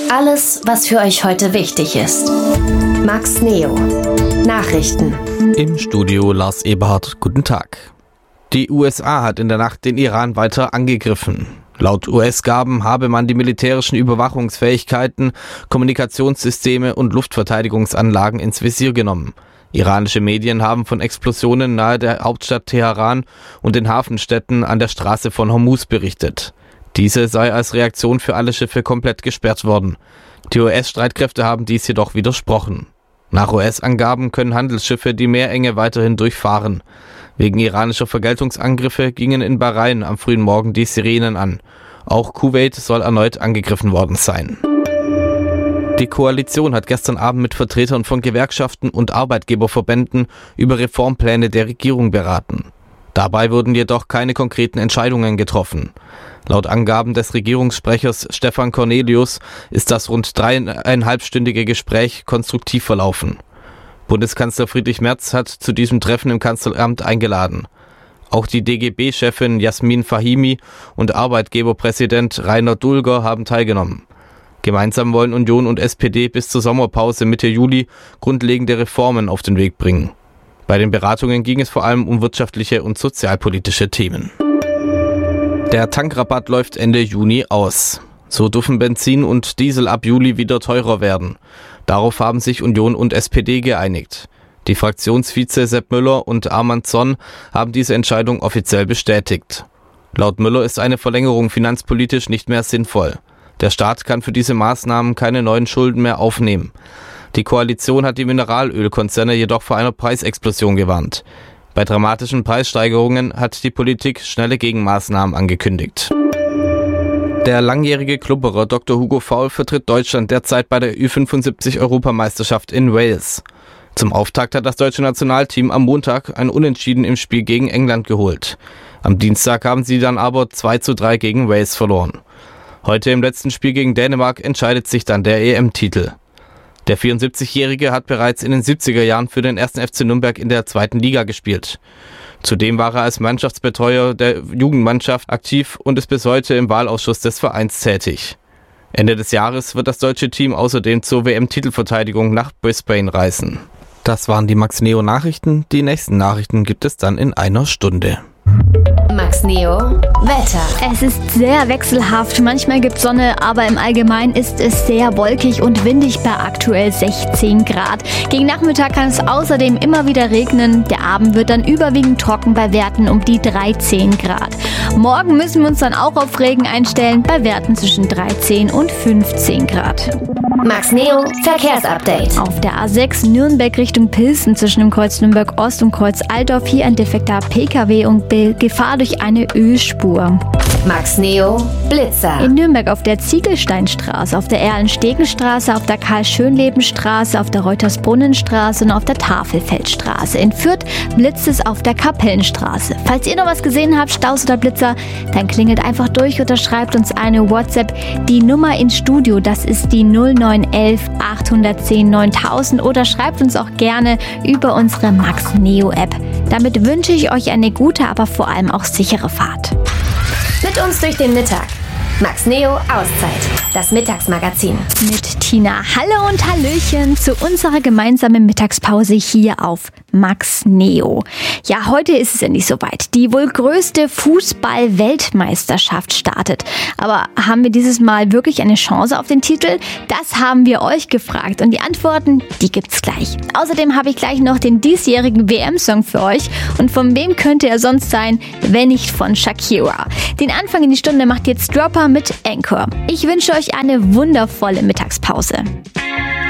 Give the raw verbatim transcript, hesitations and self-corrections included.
Alles, was für euch heute wichtig ist. Max Neo. Nachrichten. Im Studio Lars Eberhardt. Guten Tag. Die U S A hat in der Nacht den Iran weiter angegriffen. Laut U S-Gaben habe man die militärischen Überwachungsfähigkeiten, Kommunikationssysteme und Luftverteidigungsanlagen ins Visier genommen. Iranische Medien haben von Explosionen nahe der Hauptstadt Teheran und den Hafenstädten an der Straße von Hormuz berichtet. Diese sei als Reaktion für alle Schiffe komplett gesperrt worden. Die U S-Streitkräfte haben dies jedoch widersprochen. Nach U S-Angaben können Handelsschiffe die Meerenge weiterhin durchfahren. Wegen iranischer Vergeltungsangriffe gingen in Bahrain am frühen Morgen die Sirenen an. Auch Kuwait soll erneut angegriffen worden sein. Die Koalition hat gestern Abend mit Vertretern von Gewerkschaften und Arbeitgeberverbänden über Reformpläne der Regierung beraten. Dabei wurden jedoch keine konkreten Entscheidungen getroffen. Laut Angaben des Regierungssprechers Stefan Cornelius ist das rund dreieinhalbstündige Gespräch konstruktiv verlaufen. Bundeskanzler Friedrich Merz hat zu diesem Treffen im Kanzleramt eingeladen. Auch die D G B-Chefin Jasmin Fahimi und Arbeitgeberpräsident Rainer Dulger haben teilgenommen. Gemeinsam wollen Union und S P D bis zur Sommerpause Mitte Juli grundlegende Reformen auf den Weg bringen. Bei den Beratungen ging es vor allem um wirtschaftliche und sozialpolitische Themen. Der Tankrabatt läuft Ende Juni aus. So dürfen Benzin und Diesel ab Juli wieder teurer werden. Darauf haben sich Union und S P D geeinigt. Die Fraktionsvize Sepp Müller und Armand Sonn haben diese Entscheidung offiziell bestätigt. Laut Müller ist eine Verlängerung finanzpolitisch nicht mehr sinnvoll. Der Staat kann für diese Maßnahmen keine neuen Schulden mehr aufnehmen. Die Koalition hat die Mineralölkonzerne jedoch vor einer Preisexplosion gewarnt. Bei dramatischen Preissteigerungen hat die Politik schnelle Gegenmaßnahmen angekündigt. Der langjährige Klubberer Doktor Hugo Faul vertritt Deutschland derzeit bei der Ü fünfundsiebzig-Europameisterschaft in Wales. Zum Auftakt hat das deutsche Nationalteam am Montag ein Unentschieden im Spiel gegen England geholt. Am Dienstag haben sie dann aber zwei zu drei gegen Wales verloren. Heute im letzten Spiel gegen Dänemark entscheidet sich dann der E M-Titel. Der vierundsiebzigjährige hat bereits in den siebziger Jahren für den ersten F C Nürnberg in der zweiten Liga gespielt. Zudem war er als Mannschaftsbetreuer der Jugendmannschaft aktiv und ist bis heute im Wahlausschuss des Vereins tätig. Ende des Jahres wird das deutsche Team außerdem zur W M-Titelverteidigung nach Brisbane reisen. Das waren die Max Neo Nachrichten. Die nächsten Nachrichten gibt es dann in einer Stunde. Max Neo Wetter. Es ist sehr wechselhaft. Manchmal gibt es Sonne, aber im Allgemeinen ist es sehr wolkig und windig bei aktuell sechzehn Grad. Gegen Nachmittag kann es außerdem immer wieder regnen. Der Abend wird dann überwiegend trocken bei Werten um die dreizehn Grad. Morgen müssen wir uns dann auch auf Regen einstellen bei Werten zwischen dreizehn und fünfzehn Grad. Max Neo Verkehrsupdate. Auf der A sechs Nürnberg Richtung Pilsen zwischen dem Kreuz Nürnberg Ost und Kreuz Altdorf hier ein defekter P K W und Gefahr durch eine Ölspur. Max Neo Blitzer. In Nürnberg auf der Ziegelsteinstraße, auf der Erlenstegenstraße, auf der Karl-Schönleben-Straße, auf der Reutersbrunnenstraße und auf der Tafelfeldstraße. In Fürth blitzt es auf der Kapellenstraße. Falls ihr noch was gesehen habt, Staus oder Blitzer, dann klingelt einfach durch oder schreibt uns eine WhatsApp. Die Nummer ins Studio, das ist die null neun eins eins acht eins null neuntausend oder schreibt uns auch gerne über unsere Max Neo App. Damit wünsche ich euch eine gute, aber vor allem auch sichere Fahrt. Mit uns durch den Mittag. Max Neo Auszeit. Das Mittagsmagazin. Mit Tina. Hallo und Hallöchen zu unserer gemeinsamen Mittagspause hier auf Max Neo. Ja, heute ist es endlich soweit. Die wohl größte Fußball-Weltmeisterschaft startet. Aber haben wir dieses Mal wirklich eine Chance auf den Titel? Das haben wir euch gefragt und die Antworten, die gibt's gleich. Außerdem habe ich gleich noch den diesjährigen W M-Song für euch. Und von wem könnte er sonst sein, wenn nicht von Shakira? Den Anfang in die Stunde macht jetzt Dropper mit Anchor. Ich wünsche euch eine wundervolle Mittagspause.